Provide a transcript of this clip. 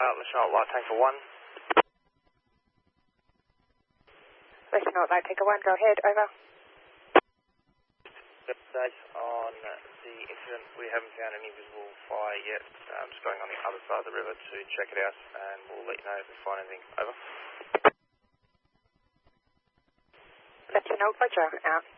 National Light Tanker 1. National Light Tanker 1, go ahead, over. Update on the incident. We haven't found any visible fire yet. Just going on the other side of the river to check it out, and we'll let you know if we find anything. Over. National Roger, out.